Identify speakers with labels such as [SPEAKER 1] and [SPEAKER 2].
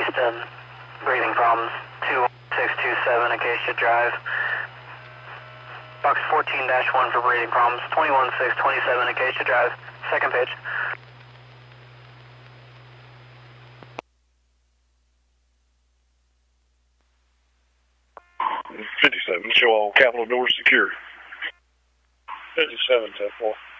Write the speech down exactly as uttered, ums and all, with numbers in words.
[SPEAKER 1] Easton, breathing problems, two six two seven Acacia Drive. Box fourteen dash one for breathing problems, twenty-one six twenty-seven Acacia Drive, second pitch.
[SPEAKER 2] fifty-seven, show all capital doors secure.
[SPEAKER 3] fifty-seven, ten four.